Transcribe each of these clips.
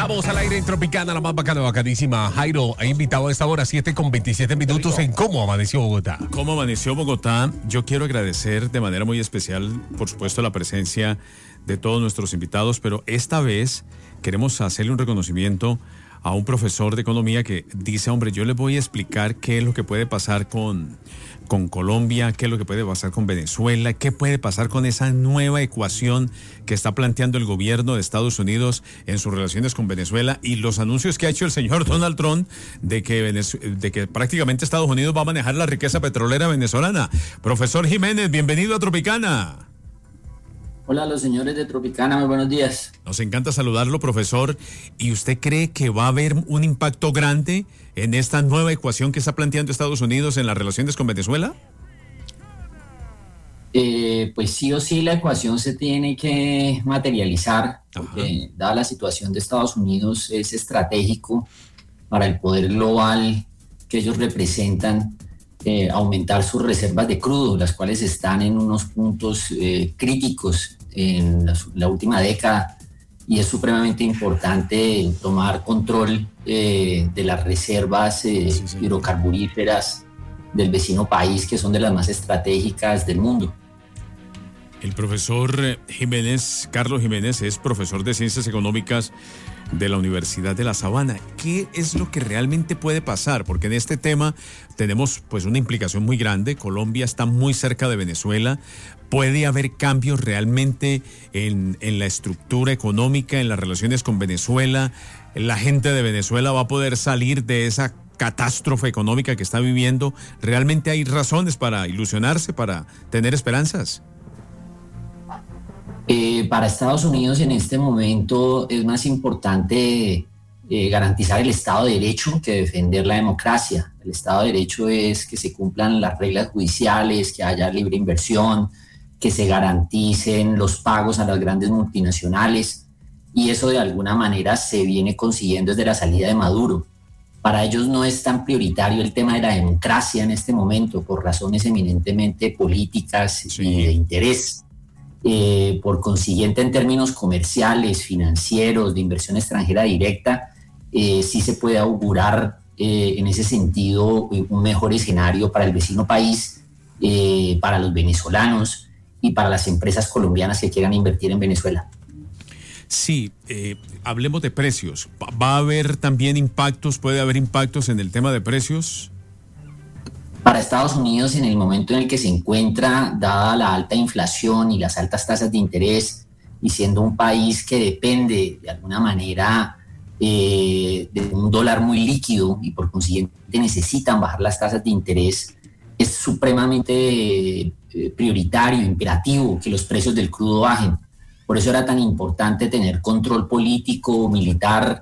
Estamos al aire en Tropicana, la más bacana, bacanísima. Jairo, ha invitado a esta hora 7:27 en Cómo Amaneció Bogotá. ¿Cómo amaneció Bogotá? Yo quiero agradecer de manera muy especial, por supuesto, la presencia de todos nuestros invitados, pero esta vez queremos hacerle un reconocimiento a un profesor de economía que dice, hombre, yo les voy a explicar qué es lo que puede pasar con Colombia, qué es lo que puede pasar con Venezuela, qué puede pasar con esa nueva ecuación que está planteando el gobierno de Estados Unidos en sus relaciones con Venezuela y los anuncios que ha hecho el señor Donald Trump de que prácticamente Estados Unidos va a manejar la riqueza petrolera venezolana. Profesor Jiménez, bienvenido a Tropicana. Hola a los señores de Tropicana, muy buenos días. Nos encanta saludarlo, profesor. ¿Y usted cree que va a haber un impacto grande en esta nueva ecuación que está planteando Estados Unidos en las relaciones con Venezuela? Pues sí o sí la ecuación se tiene que materializar, porque dada la situación de Estados Unidos es estratégico para el poder global que ellos representan aumentar sus reservas de crudo, las cuales están en unos puntos críticos en la última década, y es supremamente importante tomar control de las reservas hidrocarburíferas del vecino país, que son de las más estratégicas del mundo. El profesor Jiménez, Carlos Jiménez, es profesor de Ciencias Económicas de la Universidad de La Sabana. ¿Qué es lo que realmente puede pasar? Porque en este tema tenemos pues una implicación muy grande. Colombia está muy cerca de Venezuela. ¿Puede haber cambios realmente en la estructura económica, en las relaciones con Venezuela? ¿La gente de Venezuela va a poder salir de esa catástrofe económica que está viviendo? ¿Realmente hay razones para ilusionarse, para tener esperanzas? Para Estados Unidos en este momento es más importante garantizar el Estado de Derecho que defender la democracia. El Estado de Derecho es que se cumplan las reglas judiciales, que haya libre inversión, que se garanticen los pagos a las grandes multinacionales, y eso de alguna manera se viene consiguiendo desde la salida de Maduro. Para ellos no es tan prioritario el tema de la democracia en este momento, por razones eminentemente políticas y de interés. Por consiguiente, en términos comerciales, financieros, de inversión extranjera directa, sí se puede augurar en ese sentido un mejor escenario para el vecino país, para los venezolanos y para las empresas colombianas que quieran invertir en Venezuela. Sí, hablemos de precios. ¿Va a haber también impactos? ¿Puede haber impactos en el tema de precios? Para Estados Unidos, en el momento en el que se encuentra, dada la alta inflación y las altas tasas de interés, y siendo un país que depende de alguna manera de un dólar muy líquido y por consiguiente necesitan bajar las tasas de interés, es supremamente prioritario, imperativo que los precios del crudo bajen. Por eso era tan importante tener control político, militar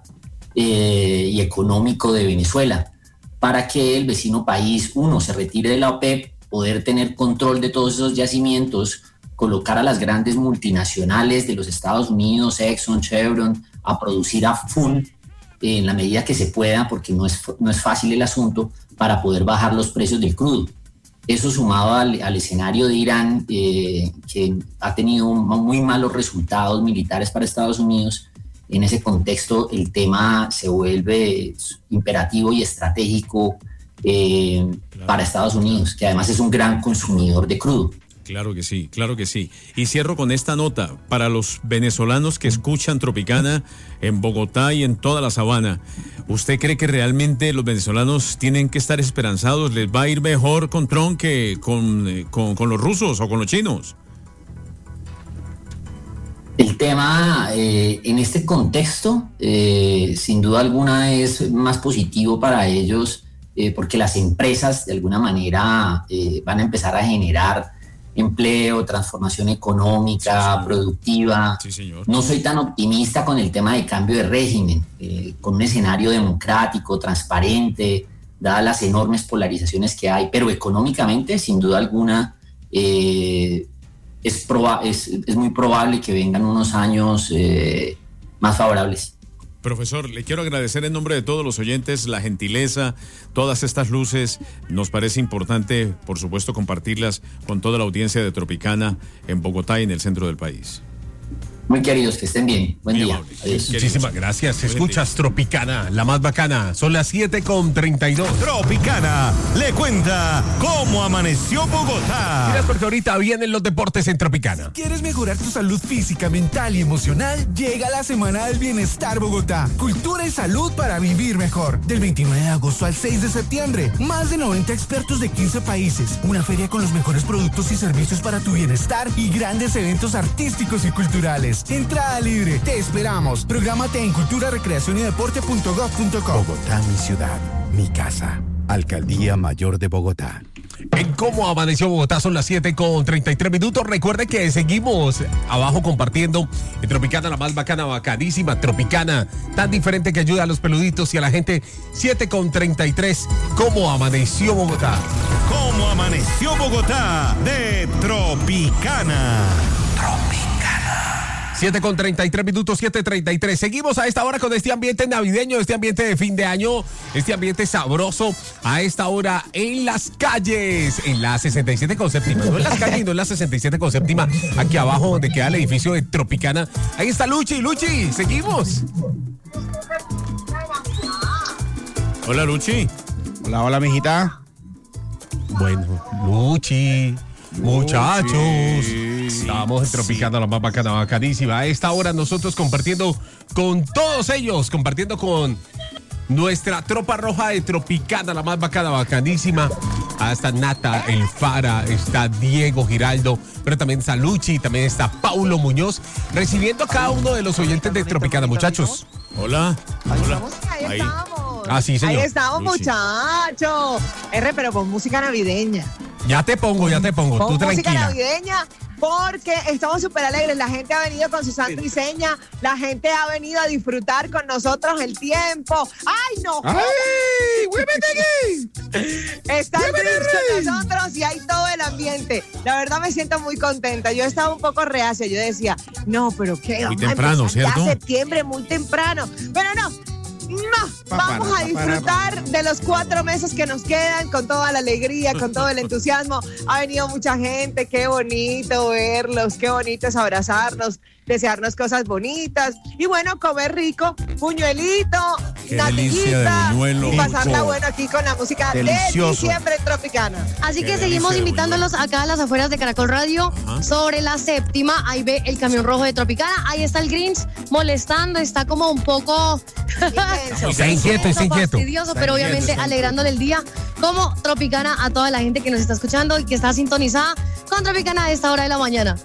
y económico de Venezuela, para que el vecino país, se retire de la OPEP, poder tener control de todos esos yacimientos, colocar a las grandes multinacionales de los Estados Unidos, Exxon, Chevron, a producir a full en la medida que se pueda, porque no es fácil el asunto, para poder bajar los precios del crudo. Eso sumado al escenario de Irán, que ha tenido muy malos resultados militares para Estados Unidos. En ese contexto, el tema se vuelve imperativo y estratégico para Estados Unidos, que además es un gran consumidor de crudo. Claro que sí, claro que sí. Y cierro con esta nota. Para los venezolanos que escuchan Tropicana en Bogotá y en toda la Sabana, ¿usted cree que realmente los venezolanos tienen que estar esperanzados? ¿Les va a ir mejor con Trump que con los rusos o con los chinos? El tema en este contexto, sin duda alguna, es más positivo para ellos porque las empresas de alguna manera van a empezar a generar empleo, transformación económica, productiva. Sí, señor. No soy tan optimista con el tema de cambio de régimen, con un escenario democrático, transparente, dadas las enormes polarizaciones que hay, pero económicamente, sin duda alguna, es muy probable que vengan unos años más favorables. Profesor, le quiero agradecer en nombre de todos los oyentes la gentileza, todas estas luces. Nos parece importante, por supuesto, compartirlas con toda la audiencia de Tropicana en Bogotá y en el centro del país. Muy queridos, que estén bien. Buen Muy día. amable. Adiós. Muchísimas gracias. Escuchas Tropicana, la más bacana. Son las 7:32. Tropicana le cuenta cómo amaneció Bogotá. Mira, porque ahorita vienen los deportes en Tropicana. ¿Quieres mejorar tu salud física, mental y emocional? Llega la Semana del Bienestar Bogotá. Cultura y salud para vivir mejor. Del 29 de agosto al 6 de septiembre. Más de 90 expertos de 15 países. Una feria con los mejores productos y servicios para tu bienestar y grandes eventos artísticos y culturales. Entrada libre. Te esperamos. Prográmate en cultura-recreación-y-deporte.gov.co. Bogotá, mi ciudad, mi casa. Alcaldía Mayor de Bogotá. En cómo amaneció Bogotá son las 7:33. Recuerde que seguimos abajo compartiendo en Tropicana, la más bacana, bacanísima. Tropicana, tan diferente que ayuda a los peluditos y a la gente. 7:33. ¿Cómo amaneció Bogotá? ¿Cómo amaneció Bogotá? De Tropicana. 7:33, 7:33. Seguimos a esta hora con este ambiente navideño, este ambiente de fin de año, este ambiente sabroso a esta hora en las calles, en la 67 con séptima, no en las calles, no en la 67 con séptima, aquí abajo donde queda el edificio de Tropicana. Ahí está Luchi, seguimos. Hola, Luchi. Hola, mijita. Bueno, Luchi, muchachos. Estamos en Tropicana, la más bacana, bacanísima. A esta hora nosotros compartiendo con todos ellos, compartiendo con nuestra tropa roja de Tropicana, la más bacana, bacanísima. Hasta Nata, El Fara, está Diego Giraldo, pero también está Luchi, también está Paulo Muñoz, recibiendo a cada uno de los oyentes de Tropicana, muchachos. Hola. Hola. Ahí estamos. Ah, sí, señor. Ahí estamos, Luchi. muchachos. Pero con música navideña. Ya te pongo, Con tú música tranquila. navideña, porque estamos súper alegres. La gente ha venido con su santo y seña. La gente ha venido a disfrutar con nosotros el tiempo. ¡Ay, no! ¡Ay! ¡Huévete aquí! Está el Grinch con nosotros y hay todo el ambiente. La verdad me siento muy contenta. Yo estaba un poco reacia. Yo decía, no, pero ¿qué? Muy Vamos a temprano, empezar ya ¿cierto? septiembre, muy temprano. Pero no. Vamos a disfrutar de los 4 meses que nos quedan con toda la alegría, con todo el entusiasmo. Ha venido mucha gente, qué bonito verlos, qué bonito es abrazarnos, desearnos cosas bonitas y bueno, comer rico, puñuelito, Qué delicia de natillita buñuelo. y pasarla Rico. bueno aquí con la música Delicioso. de diciembre Tropicana. Así Qué que seguimos delicia de invitándolos acá a las afueras de Caracol Radio. Ajá. Sobre la séptima, ahí ve el camión rojo de Tropicana. Ahí está el Grinch molestando, está como un poco Está inquieto, está inquieto. fastidioso, pero obviamente alegrándole el día como Tropicana a toda la gente que nos está escuchando y que está sintonizada con Tropicana a esta hora de la mañana.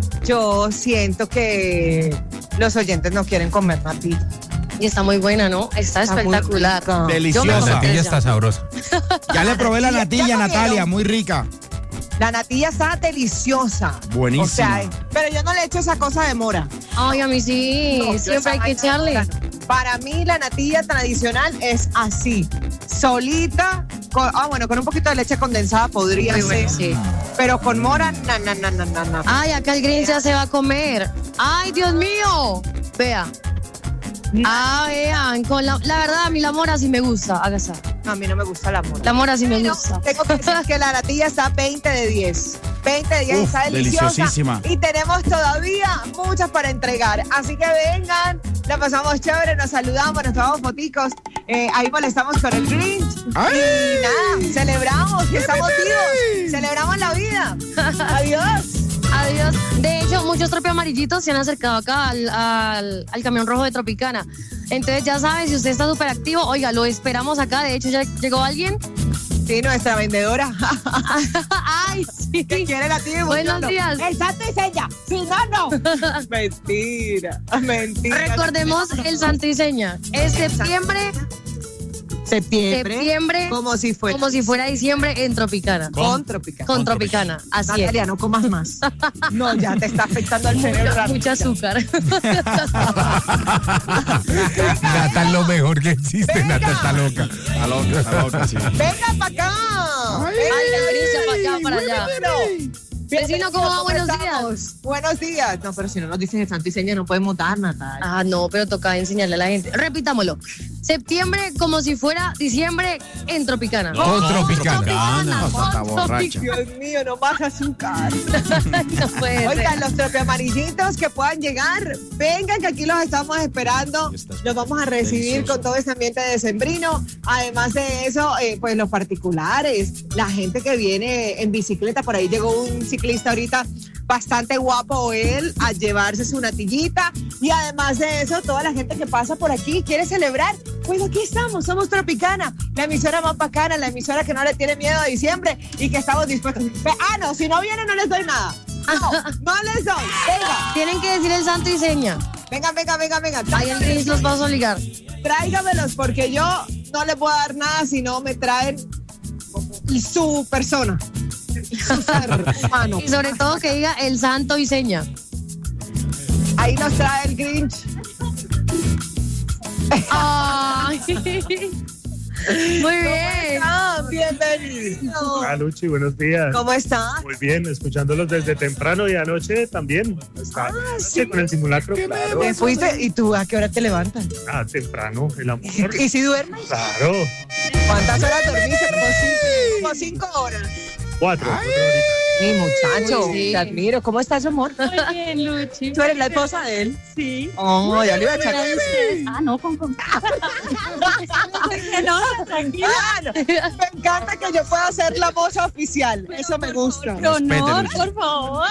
Yo siento que los oyentes no quieren comer natilla. Y está muy buena, ¿no? Está Está muy espectacular. rica. Yo me Deliciosa. La comí natilla tres está ya. sabrosa. Ya le probé la natilla, ¿Ya comieron? Natalia, muy rica. La natilla está deliciosa. Buenísima. O sea, pero yo no le echo esa cosa de mora. Ay, a mí sí, No, yo siempre esa hay que vaina echarle. no. Para mí la natilla tradicional es así, solita, con un poquito de leche condensada podría Muy ser, bueno, sí. pero con mora, no. Ay, acá el Grinch ya se va a comer. Ay, Dios mío. Vea. Ah, vean, con la verdad a mí la mora sí me gusta, hágase. No, a mí no me gusta la mora. La mora sí me Pero gusta. tengo que decir que la natilla está 20 de 10. 20 de 10, Uf, está deliciosa. deliciosísima. Y tenemos todavía muchas para entregar. Así que vengan, la pasamos chévere, nos saludamos, nos tomamos foticos. Ahí molestamos con el Grinch. ¡Ay! Y nada, celebramos que estamos vivos. Celebramos la vida. Adiós. Adiós. De hecho, muchos tropiamarillitos se han acercado acá al camión rojo de Tropicana. Entonces, ya saben, si usted está súper activo, oiga, lo esperamos acá. De hecho, ya llegó alguien. Sí, nuestra vendedora. Ay, sí. Que quiere la tía. Buenos días. El santo y seña. Si no, no. Mentira. Recordemos el santo y seña. Es septiembre, Como si fuera diciembre en Tropicana. con Tropicana. Con Tropicana, así es. Natalia, no comas más. No, ya te está afectando el cerebro. Mucha azúcar. Nata es lo mejor que existe, Venga. Nata está loca. Está loca, sí. Venga para acá. Ay, el Grinch para allá, para allá. Vecino, ¿cómo va? Buenos días. Buenos días. No, pero si no nos dicen el santo y seña no podemos dar, Natalia. Ah, no, pero toca enseñarle a la gente. Repitámoslo. Septiembre como si fuera diciembre en Tropicana. Con Tropicana. No, está borracha. Dios mío, no más azúcar. No puede ser. Oigan, los tropiamarillitos que puedan llegar, vengan que aquí los estamos esperando. Los vamos a recibir con todo este ambiente decembrino. Además de eso, pues los particulares, la gente que viene en bicicleta, por ahí llegó un ciclista ahorita bastante guapo él a llevarse su natillita. Y además de eso, toda la gente que pasa por aquí y quiere celebrar, pues aquí estamos, somos Tropicana, la emisora más bacana, la emisora que no le tiene miedo a diciembre y que estamos dispuestos. No, si no vienen no les doy nada. No les doy. Venga. Tienen que decir el santo y seña. Venga. Ahí el Grinch los va a obligar. Tráigamelos porque yo no les puedo dar nada si no me traen su persona. Su ser humano. Y sobre todo que diga el santo y seña. Ahí nos trae el Grinch. Ay. Muy bien. Bienvenido. Hola Luchi, buenos días. ¿Cómo estás? Muy bien, escuchándolos desde temprano y anoche también. Sí. Con el simulacro, claro. ¿Te fuiste? ¿Y tú a qué hora te levantas? Temprano, el amor. ¿Y si duermes? Claro. ¿Cuántas horas dormiste? Como 5 horas. 4. Mi muchacho, Sí. te admiro. ¿Cómo estás, amor? Muy bien, Luchi. ¿Tú eres la esposa de él? Sí. Oh, ya le iba a echar. No, con. No, tranquila. Claro. Me encanta que yo pueda ser la moza oficial. Eso me gusta. Honor, por favor.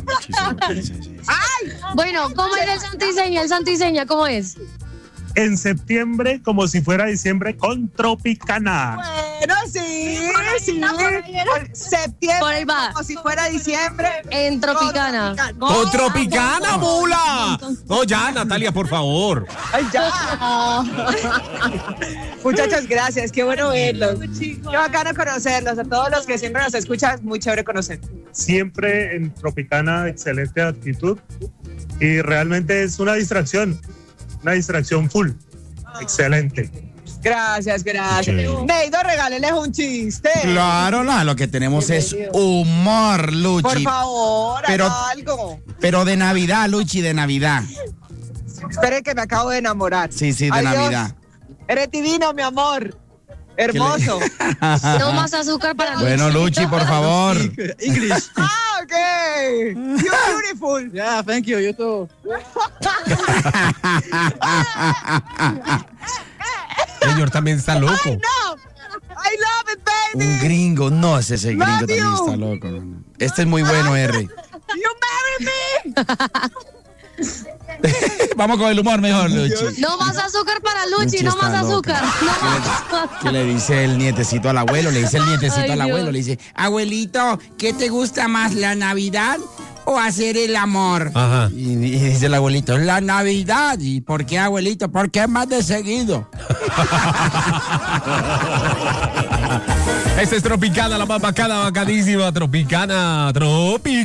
Bueno, ¿cómo es el santo y seña? El santo y seña, ¿cómo es? En septiembre, como si fuera diciembre, con Tropicana. Bueno, sí. Septiembre, Por ahí va. como si fuera diciembre. En Tropicana. Con Tropicana, mula. No, ya, Natalia, por favor. Ay, ya. Muchachos, gracias. Qué bueno verlos. Qué bacano conocerlos. A todos los que siempre nos escuchan, muy chévere conocer. Siempre en Tropicana, excelente actitud. Y realmente es una distracción full. Excelente. Gracias. Sí. Neido, regálenles un chiste. Claro, lo que tenemos es humor, Luchi. Por favor, Pero- haga algo. Pero de Navidad, Luchi, de Navidad. Esperen que me acabo de enamorar. Sí, de Ay, Dios. Navidad. Eres divino, mi amor. Hermoso. No más azúcar para Bueno, Luchi, por favor. English. Ah, ok. You're beautiful. Yeah, thank you. You too. Señor también está loco. Ay, no. I love it, baby. Un gringo, no, ese gringo Love también you. está loco. No. Este es muy bueno, R. You marry me. Vamos con el humor mejor, Luchi. No más azúcar para Luchi, Luchi no más está loca. azúcar. No más. ¿Qué le dice el nietecito al abuelo? Le dice el nietecito Ay, al Dios. abuelo, le dice, abuelito, ¿qué te gusta más, la Navidad o hacer el amor? Ajá. Y dice el abuelito, la Navidad. ¿Y por qué, abuelito? Porque es más de seguido. Esta es Tropicana, la más bacana, bacadísima. Tropicana,